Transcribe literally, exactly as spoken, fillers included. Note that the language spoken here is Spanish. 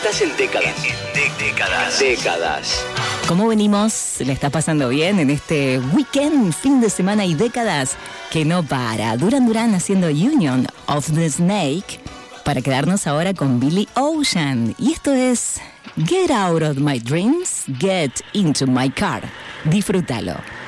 Estás en décadas. De- décadas. Décadas. ¿Cómo venimos? ¿Le está pasando bien en este weekend, fin de semana y décadas que no para? Duran Duran haciendo Union of the Snake para quedarnos ahora con Billy Ocean. Y esto es Get Out of My Dreams, Get Into My Car. Disfrútalo.